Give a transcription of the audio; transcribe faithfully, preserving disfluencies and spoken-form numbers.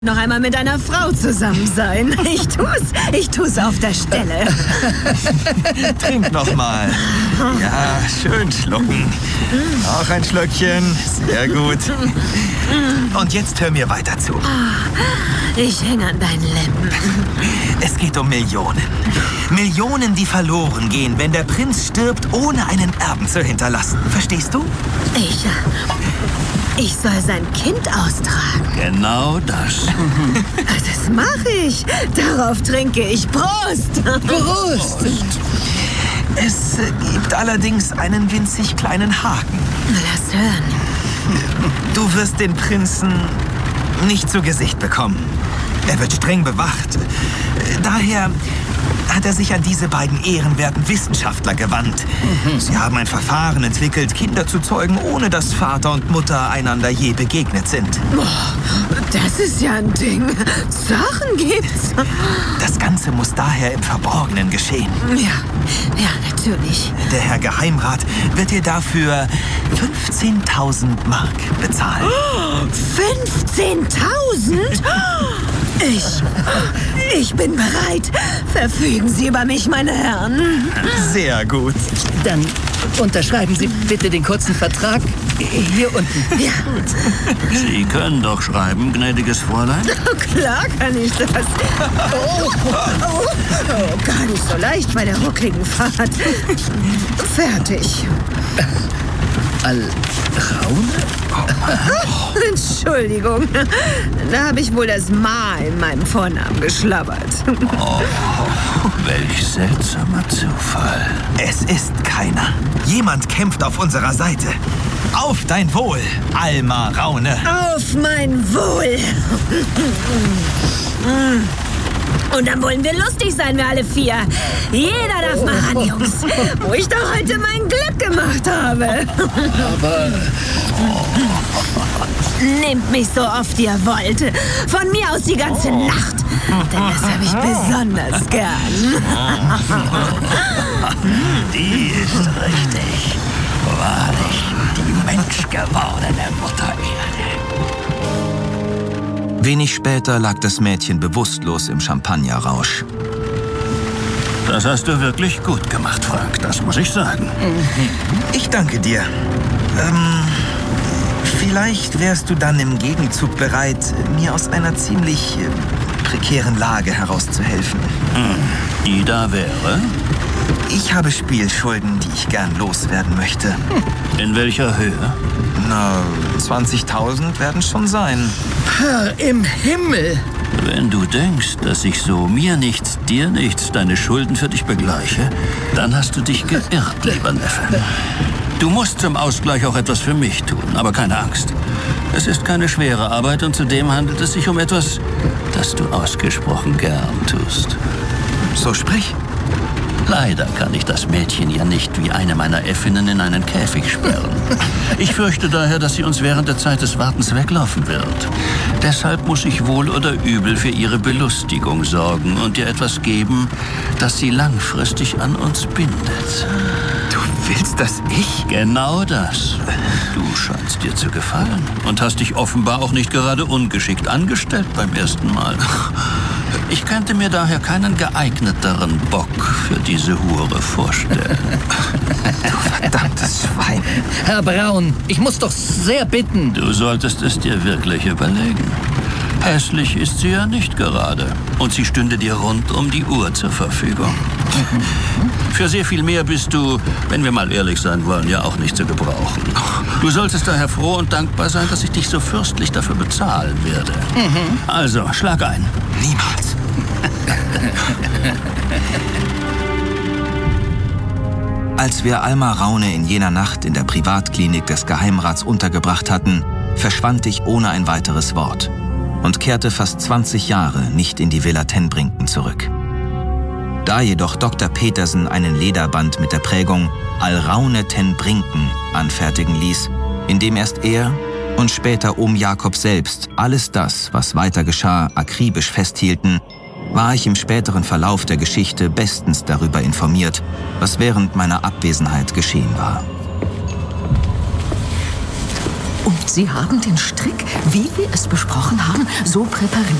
noch einmal mit einer Frau zusammen sein. Ich tu's, ich tu's auf der Stelle. Trink noch mal. Ja, schön schlucken. Auch ein Schlückchen. Sehr gut. Und jetzt hör mir weiter zu. Ich hänge an deinen Lippen. Es geht um Millionen. Millionen, die verloren gehen, wenn der Prinz stirbt, ohne einen Erben zu hinterlassen. Verstehst du? Ich, ich soll sein Kind austragen. Genau das. Das mache ich. Darauf trinke ich. Prost! Prost! Es gibt allerdings einen winzig kleinen Haken. Lass hören. Du wirst den Prinzen nicht zu Gesicht bekommen. Er wird streng bewacht. Daher hat er sich an diese beiden ehrenwerten Wissenschaftler gewandt. Sie haben ein Verfahren entwickelt, Kinder zu zeugen, ohne dass Vater und Mutter einander je begegnet sind. Boah, das ist ja ein Ding. Sachen gibt's. Das Ganze muss daher im Verborgenen geschehen. Ja, ja, natürlich. Der Herr Geheimrat wird dir dafür fünfzehntausend Mark bezahlen. fünfzehntausend? Ich, ich bin bereit. Verfügen Sie über mich, meine Herren. Sehr gut. Dann unterschreiben Sie bitte den kurzen Vertrag hier unten. Ja. Sie können doch schreiben, gnädiges Fräulein. Klar kann ich das. Oh, oh, oh, gar nicht so leicht bei der ruckligen Fahrt. Fertig. Al-Raune? Oh, Entschuldigung. Da habe ich wohl das Ma in meinem Vornamen geschlabbert. Oh, welch seltsamer Zufall. Es ist keiner. Jemand kämpft auf unserer Seite. Auf dein Wohl, Alma Raune. Auf mein Wohl. Und dann wollen wir lustig sein, wir alle vier. Jeder darf mal ran, Jungs. Wo ich doch heute mein Glück gemacht habe. Aber... Nehmt mich so oft ihr wollt. Von mir aus die ganze oh. Nacht. Denn das habe ich besonders gern. Die ist richtig. Wahrlich, die menschgewordene Mutter Erde. Wenig später lag das Mädchen bewusstlos im Champagnerrausch. Das hast du wirklich gut gemacht, Frank. Das muss ich sagen. Ich danke dir. Ähm... Vielleicht wärst du dann im Gegenzug bereit, mir aus einer ziemlich äh, prekären Lage herauszuhelfen. Hm. Die da wäre? Ich habe Spielschulden, die ich gern loswerden möchte. In welcher Höhe? Na, zwanzigtausend werden schon sein. Herr im Himmel! Wenn du denkst, dass ich so mir nichts, dir nichts, deine Schulden für dich begleiche, dann hast du dich geirrt, lieber Neffe. Du musst zum Ausgleich auch etwas für mich tun, aber keine Angst. Es ist keine schwere Arbeit und zudem handelt es sich um etwas, das du ausgesprochen gern tust. So sprich. Leider kann ich das Mädchen ja nicht wie eine meiner Äffinnen in einen Käfig sperren. Ich fürchte daher, dass sie uns während der Zeit des Wartens weglaufen wird. Deshalb muss ich wohl oder übel für ihre Belustigung sorgen und ihr etwas geben, das sie langfristig an uns bindet. Du willst, dass ich? Genau das. Du scheinst dir zu gefallen und hast dich offenbar auch nicht gerade ungeschickt angestellt beim ersten Mal. Ich könnte mir daher keinen geeigneteren Bock für diese Hure vorstellen. Du verdammtes Schwein. Herr Braun, ich muss doch sehr bitten. Du solltest es dir wirklich überlegen. Hässlich ist sie ja nicht gerade. Und sie stünde dir rund um die Uhr zur Verfügung. Für sehr viel mehr bist du, wenn wir mal ehrlich sein wollen, ja auch nicht zu gebrauchen. Du solltest daher froh und dankbar sein, dass ich dich so fürstlich dafür bezahlen werde. Mhm. Also, schlag ein. Niemals. Als wir Alma Raune in jener Nacht in der Privatklinik des Geheimrats untergebracht hatten, verschwand ich ohne ein weiteres Wort und kehrte fast zwanzig Jahre nicht in die Villa Ten Brinken zurück. Da jedoch Doktor Petersen einen Lederband mit der Prägung Al-Raune Ten Brinken anfertigen ließ, in dem erst er und später Ohm Jakob selbst alles das, was weiter geschah, akribisch festhielten, war ich im späteren Verlauf der Geschichte bestens darüber informiert, was während meiner Abwesenheit geschehen war. Und Sie haben den Strick, wie wir es besprochen haben, so präpariert,